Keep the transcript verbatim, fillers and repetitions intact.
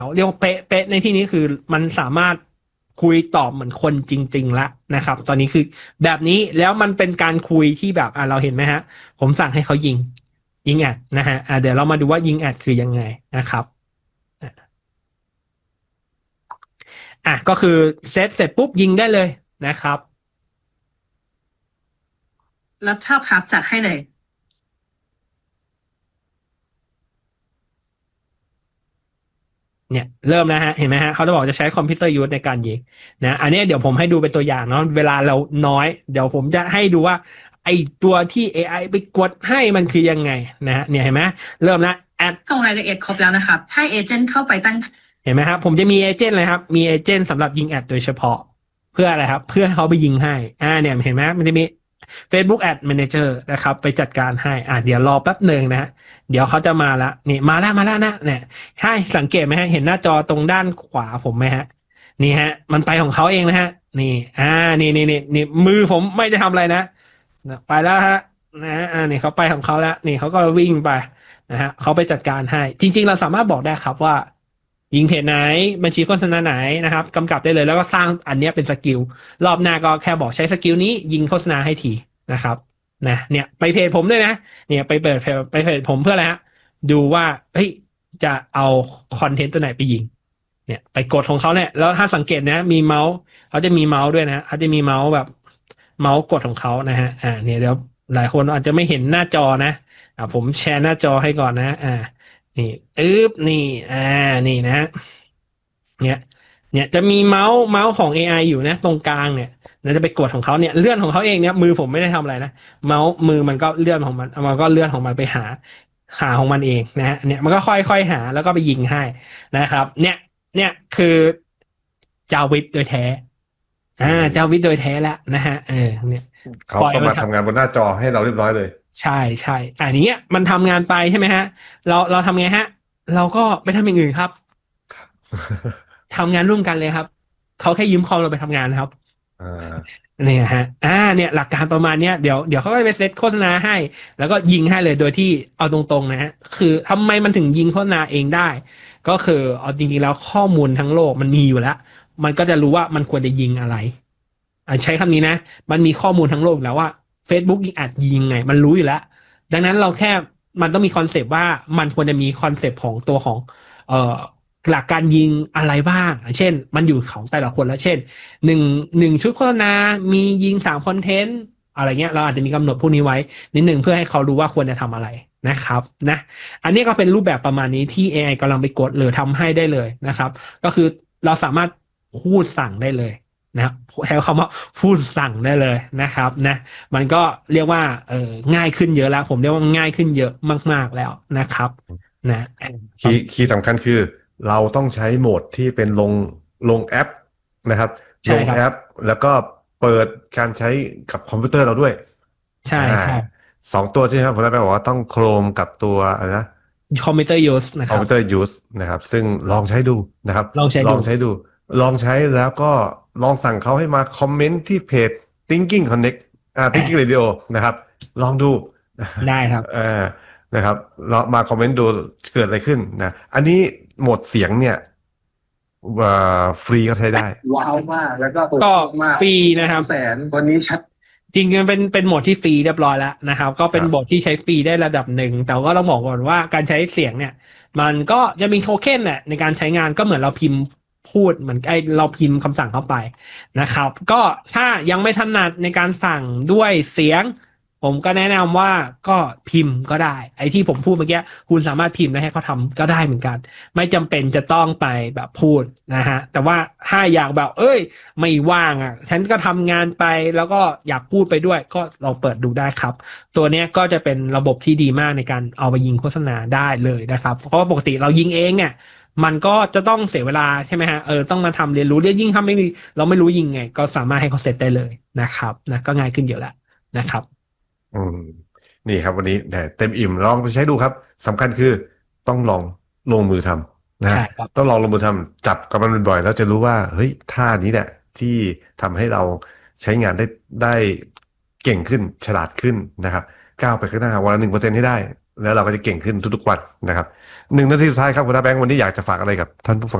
เรียกว่าเป๊ะเป๊ะในที่นี้คือมันสามารถคุยตอบเหมือนคนจริงๆละนะครับตอนนี้คือแบบนี้แล้วมันเป็นการคุยที่แบบอ่ะเราเห็นไหมฮะผมสั่งให้เขายิงยิงแอดนะฮะอ่ะเดี๋ยวเรามาดูว่ายิงแอดคือยังไงนะครับอ่ะอ่ะก็คือเซตเสร็จปุ๊บยิงได้เลยนะครับรับชอบครับจัดให้เลยเนี่ยเริ่มนะฮะเห็นไหมฮะเขาจะบอกจะใช้คอมพิวเตอร์ยูสในการยิงนะอันนี้เดี๋ยวผมให้ดูเป็นตัวอย่างเนาะเวลาเราน้อยเดี๋ยวผมจะให้ดูว่าไอตัวที่ เอ ไอ ไปกดให้มันคือยังไงนะฮะเนี่ยเห็นไหมเริ่มนะแอดลงรายละเอียดครบแล้วนะครับให้เอเจนต์เข้าไปตั้งเห็นไหมครับผมจะมีเอเจนต์เลยครับมีเอเจนต์สำหรับยิงแอดโดยเฉพาะเพื่ออะไรครับเพื่อให้เขาไปยิงให้อ่าเนี่ยเห็นไหมมันจะมี Facebook Ad Manager นะครับไปจัดการให้อ่าเดี๋ยวรอแป๊บหนึ่งนะฮะเดี๋ยวเขาจะมาละนี่มาแล้วมาแล้วนะเนี่ยให้สังเกตไหมฮะเห็นหน้าจอตรงด้านขวาผมไหมฮะ นี่ฮะมันไปของเขาเองนะฮะนี่อ่านี่นี่นี่นี่มือผมไม่ได้ทำอะไรนะนะไปแล้วฮะนะอ่านี่เขาไปของเขาแล้วนี่เขาก็วิ่งไปนะฮะเขาไปจัดการให้จริงๆเราสามารถบอกได้ครับว่ายิงเพจไหนบัญชีโฆษณาไหนนะครับกำกับได้เลยแล้วก็สร้างอันเนี้ยเป็นสกิลรอบหน้าก็แค่บอกใช้สกิลนี้ยิงโฆษณาให้ทีนะครับนะเนี่ยไปเพจผมด้วยนะเนี่ยไปเปิดเพจไปเพจผมเพื่ออะไรฮะดูว่าเฮ้ยจะเอาคอนเทนต์ตัวไหนไปยิง เนี่ยไปกดของเขาเนี่ยแล้วถ้าสังเกตนะมีเมาส์เขาจะมีเมาส์ด้วยนะเขาจะมีเมาส์แบบเมาส์กดของเขานะฮะอ่าเนี่ยเดี๋ยวหลายคนอาจจะไม่เห็นหน้าจอนะอ่าผมแชร์หน้าจอให้ก่อนนะอ่านี่อึ๊บนี่อ่านี่นะเนี่ยเนี่ยจะมีเมาส์เมาส์ของ เอ ไอ อไออยู่นะตรงกลางเนี่ยเราจะไปกดของเขาเนี่ยเลื่อนของเขาเองเนี่ยมือผมไม่ได้ทำอะไรนะเมาส์มือมันก็เลื่อนของมันมันก็เลื่อนของมันไปหาหาของมันเองนะฮะเนี่ยมันก็ค่อยๆหาแล้วก็ไปยิงให้นะครับเนี่ย เนี่ยคือจาวิดโดยแท้อือ่าจามวิดโดยแท้แล้วนะฮะเออเนี่ยเขาปล่อยมันทก็มาทำงานบนหน้าจอให้เราเรียบร้อยเลยำใช่ใช่อันนี้มันทำงานไปใช่ไหมฮะเราเราทำไงฮะเราก็ไปทำอย่างอื่นครับทำงานร่วมกันเลยครับเขาแค่ยืมคอมเราไปทำงานนะครับอ่าเนี่ยฮะอ่าเนี่ยหลักการประมาณเนี้ยเดี๋ยวเดี๋ยวเขาก็ไปเซตโฆษณาให้แล้วก็ยิงให้เลยโดยที่เอาตรงๆนะฮะคือทำไมมันถึงยิงโฆษณาเองได้ก็คือเอาจริงๆแล้วข้อมูลทั้งโลกมันมีอยู่แล้วมันก็จะรู้ว่ามันควรจะยิงอะไรอ่าใช้คำนี้นะมันมีข้อมูลทั้งโลกแล้วว่า Facebook ยิงอัดยิงไงมันรู้อยู่แล้วดังนั้นเราแค่มันต้องมีคอนเซปต์ว่ามันควรจะมีคอนเซปต์ของตัวของเอ่อหลักการยิงอะไรบ้างเช่นมันอยู่ของแต่ละคนแล้วเช่น หนึ่งหนึ่งชุดโฆษณามียิงสามคอนเทนต์อะไรเงี้ยเราอาจจะมีกำหนดพวกนี้ไว้นิดหนึ่งเพื่อให้เขารู้ว่าควรจะทำอะไรนะครับนะอันนี้ก็เป็นรูปแบบประมาณนี้ที่ เอ ไอ กำลังไปกดหรือทำให้ได้เลยนะครับก็คือเราสามารถพูดสั่งได้เลยนะครับใช้คำว่าพูดสั่งได้เลยนะครับนะมันก็เรียกว่าเออง่ายขึ้นเยอะแล้วผมเรียกว่าง่ายขึ้นเยอะมากๆแล้วนะครับนะคีย์คีย์สำคัญคือเราต้องใช้โหมดที่เป็นลงลงแอปนะครับลใช่ครับงแอปแล้วก็เปิดการใช้กับคอมพิวเตอร์เราด้วยใช่อ่าใช่สองตัวใช่ไหมครับผมได้ไปบอกว่าต้องโครมกับตัวอะไรนะคอมพิวเตอร์ยูสนะครับคอมพิวเตอร์ยูสนะครับซึ่งลองใช้ดูนะครับลองใช้ดูลองใช้ดูลองใช้แล้วก็ลองสั่งเขาให้มาคอมเมนต์ที่เพจ Thinking Connect อ่า Thinking อ่า Radio นะครับลองดูได้ครับเออนะครับเรามาคอมเมนต์ดูเกิดอะไรขึ้นนะอันนี้โหมดเสียงเนี่ยเอ่อฟรีก็ใช้ได้ว้าวมากแล้วก็ตกก็มากฟรีนะครับแสนวันนี้ชัดจริงๆมันเป็นเป็นโหมดที่ฟรีเรียบร้อยแล้วนะครับก็ครับเป็นโหมดที่ใช้ฟรีได้ระดับหนึ่งแต่ก็ต้องบอกก่อนว่าการใช้เสียงเนี่ยมันก็จะมีโทเค็นแหละในการใช้งานก็เหมือนเราพิมพ์พูดเหมือนไอเราพิมพ์คำสั่งเข้าไปนะครับก็ถ้ายังไม่ถนัดในการสั่งด้วยเสียงผมก็แนะนำว่าก็พิมพ์ก็ได้ไอ้ที่ผมพูดเมื่อกี้คุณสามารถพิมพ์แล้วให้เขาทำก็ได้เหมือนกันไม่จำเป็นจะต้องไปแบบพูดนะฮะแต่ว่าถ้าอยากแบบเอ้ย ไม่ว่างอ่ะฉันก็ทำงานไปแล้วก็อยากพูดไปด้วยก็ลองเปิดดูได้ครับตัวเนี้ยก็จะเป็นระบบที่ดีมากในการเอาไปยิงโฆษณาได้เลยนะครับเพราะว่าปกติเรายิงเองเนี่ยมันก็จะต้องเสียเวลาใช่ไหมฮะเออต้องมาทำเรียนรู้เรียนยิ่งทำไม่มีเราไม่รู้ยิงไงก็สามารถให้เขาเสร็จได้เลยนะครับนะก็ง่ายขึ้นเยอะแล้วนะครับอืมนี่ครับวันนี้แหมเต็มอิ่มลองไปใช้ดูครับสำคัญคือต้องลองลงมือทำนะฮะใช่ครับต้องลองลงมือทำจับกับมันบ่อยๆแล้วจะรู้ว่าเฮ้ยท่านี้แหละที่ทำให้เราใช้งานได้ได้เก่งขึ้นฉลาดขึ้นนะครับก้าวไปข้างหน้าวันละหนึ่งเปอร์เซ็นต์ให้ได้แล้วเราก็จะเก่งขึ้นทุกๆวันนะครับหนึ่งนาทีสุดท้ายครับคุณน้าแบงค์วันนี้อยากจะฝากอะไรกับท่านผู้ฟัง